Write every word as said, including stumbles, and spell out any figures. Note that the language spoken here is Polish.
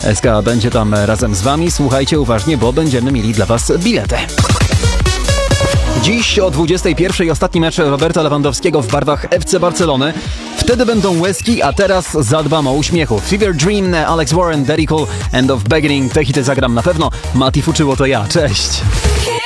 S K będzie tam razem z wami. Słuchajcie uważnie, bo będziemy mieli dla was bilety. Dziś o dwudziestej pierwszej ostatni mecz Roberta Lewandowskiego w barwach F C Barcelony. Wtedy będą łezki, a teraz zadbam o uśmiechu. Fever Dream, Alex Warren, Daddy Cool, End of Beginning. Te hity zagram na pewno. Mati Fuczyło to ja. Cześć!